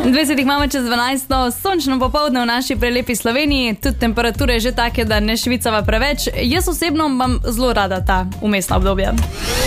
20 imamo čez 12, sončno popoldne v naši prelepi Sloveniji, tudi temperature že take, da ne švicava preveč. Jaz osebno imam zelo rada ta vmesna obdobja.